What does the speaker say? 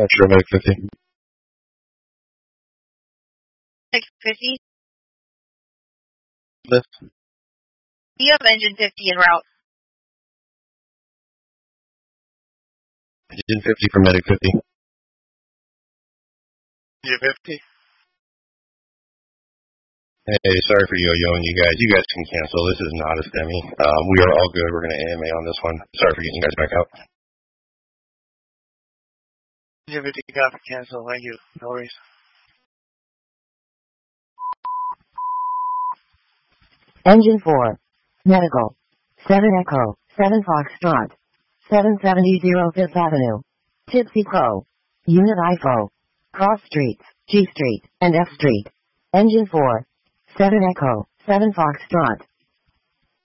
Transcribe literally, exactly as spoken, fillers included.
Metro Medic fifty. Medic fifty? Lift. Do you have engine fifty en route? Engine fifty for Medic fifty. Engine fifty? Hey, sorry for yo-yoing you guys. You guys can cancel. This is not a STEMI. Um, we are all good. We're going to A M A on this one. Sorry for getting you guys back out. Engine fifty, got to cancel. Thank you. No worries. Engine four. Medical. seven Echo. seven Foxtrot. seven seventy Fifth Avenue. Tipsy Crow. Unit I F O. Cross Streets, G Street, and F Street. Engine four. seven Echo. seven Foxtrot.